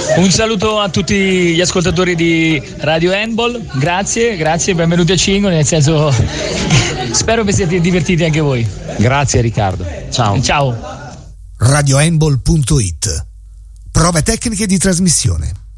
Un saluto a tutti gli ascoltatori di Radio Handball, grazie, benvenuti a Cingoli, nel senso spero vi siate divertiti anche voi. Grazie Riccardo, ciao. radiohandball.it. Prove tecniche di trasmissione.